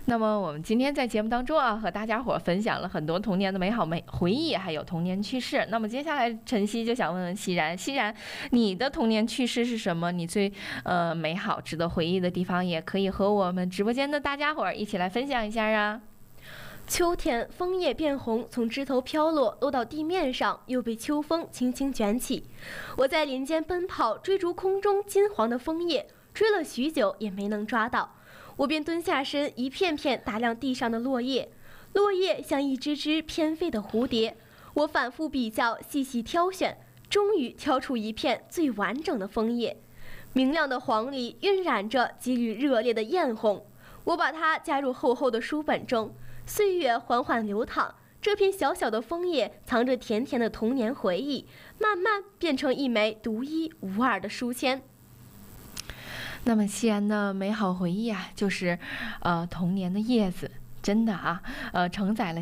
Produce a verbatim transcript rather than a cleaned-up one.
那么我们今天在节目当中啊，和大家伙分享了很多童年的美好美回忆，还有童年趣事。那么接下来晨曦就想问问熙然，熙然，你的童年趣事是什么？你最呃美好、值得回忆的地方，也可以和我们直播间的大家伙一起来分享一下啊。 秋天，枫叶变红，从枝头飘落，落到地面上，又被秋风轻轻卷起。我在林间奔跑，追逐空中金黄的枫叶，追了许久也没能抓到。我便蹲下身，一片片打量地上的落叶，落叶像一只只翩飞的蝴蝶。我反复比较，细细挑选，终于挑出一片最完整的枫叶。明亮的黄里晕染着几缕热烈的艳红。我把它加入厚厚的书本中，岁月缓缓流淌，这片小小的枫叶藏着甜甜的童年回忆，慢慢变成一枚独一无二的书签。 那么熙然的美好回忆啊，就是呃童年的叶子，真的啊，呃承载了